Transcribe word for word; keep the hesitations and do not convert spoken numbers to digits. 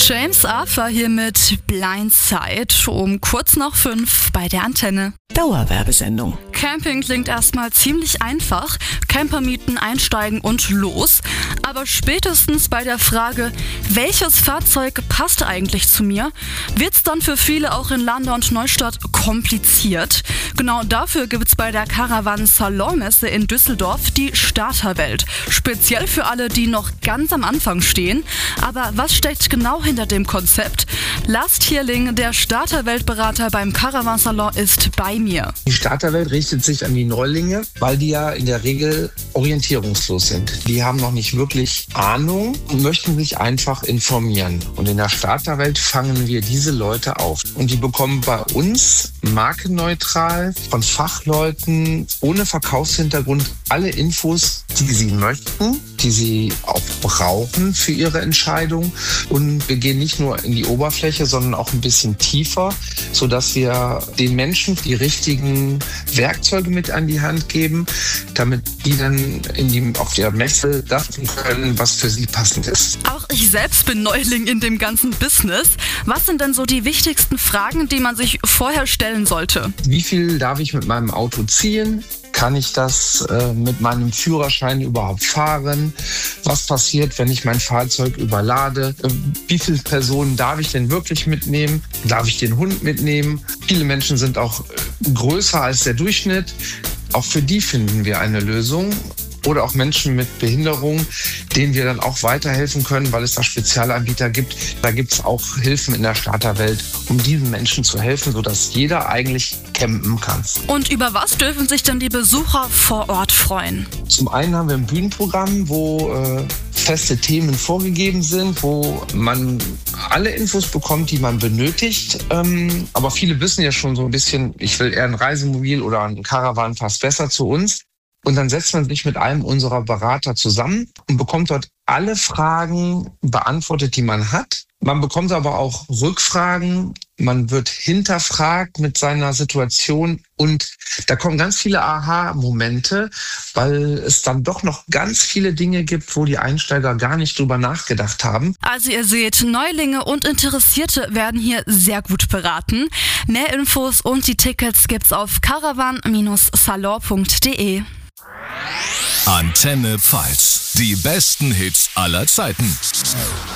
James Arthur hier mit Blindside um kurz nach fünf bei der Antenne. Dauerwerbesendung. Camping klingt erstmal ziemlich einfach. Camper mieten, einsteigen und los. Aber spätestens bei der Frage, welches Fahrzeug passt eigentlich zu mir, wird's dann für viele auch in Landau und Neustadt kompliziert. Genau dafür gibt's bei der Caravan Salon Messe in Düsseldorf die Starterwelt. Speziell für alle, die noch ganz am Anfang stehen. Aber was steckt genau hinter dem Konzept? Lars Thierling, der Starterweltberater beim Caravan Salon, ist bei mir. Die Starterwelt richtet sich an die Neulinge, weil die ja in der Regel orientierungslos sind. Die haben noch nicht wirklich Ahnung und möchten sich einfach informieren. Und in der Starterwelt fangen wir diese Leute auf. Und die bekommen bei uns markenneutral von Fachleuten ohne Verkaufshintergrund alle Infos, die sie möchten, die sie auch brauchen für ihre Entscheidung. Und wir gehen nicht nur in die Oberfläche, sondern auch ein bisschen tiefer, sodass wir den Menschen die richtigen Werkzeuge mit an die Hand geben, damit die dann in die, auf der Messe das tun können, was für sie passend ist. Auch ich selbst bin Neuling in dem ganzen Business. Was sind denn so die wichtigsten Fragen, die man sich vorher stellen sollte? Wie viel darf ich mit meinem Auto ziehen? Kann ich das äh, mit meinem Führerschein überhaupt fahren? Was passiert, wenn ich mein Fahrzeug überlade? Äh, wie viele Personen darf ich denn wirklich mitnehmen? Darf ich den Hund mitnehmen? Viele Menschen sind auch äh, größer als der Durchschnitt. Auch für die finden wir eine Lösung. Oder auch Menschen mit Behinderung, denen wir dann auch weiterhelfen können, weil es da Spezialanbieter gibt. Da gibt es auch Hilfen in der Starterwelt, um diesen Menschen zu helfen, sodass jeder eigentlich campen kann. Und über was dürfen sich denn die Besucher vor Ort freuen? Zum einen haben wir ein Bühnenprogramm, wo äh, feste Themen vorgegeben sind, wo man alle Infos bekommt, die man benötigt. Ähm, aber viele wissen ja schon so ein bisschen, ich will eher ein Reisemobil oder ein Caravan, passt besser zu uns. Und dann setzt man sich mit einem unserer Berater zusammen und bekommt dort alle Fragen beantwortet, die man hat. Man bekommt aber auch Rückfragen. Man wird hinterfragt mit seiner Situation. Und da kommen ganz viele Aha-Momente, weil es dann doch noch ganz viele Dinge gibt, wo die Einsteiger gar nicht drüber nachgedacht haben. Also ihr seht, Neulinge und Interessierte werden hier sehr gut beraten. Mehr Infos und die Tickets gibt's auf caravan salon punkt de. Antenne Pfalz. Die besten Hits aller Zeiten.